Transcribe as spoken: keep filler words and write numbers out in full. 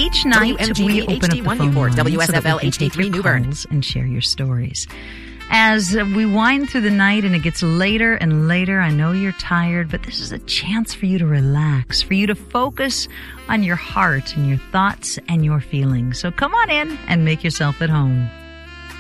Each night, W M G B we open up the H D one phone Newport, lines W S so that F L we can H D take three your New Bern. calls and share your stories. As we wind through the night and it gets later and later, I know you're tired, but this is a chance for you to relax, for you to focus on your heart and your thoughts and your feelings. So come on in and make yourself at home.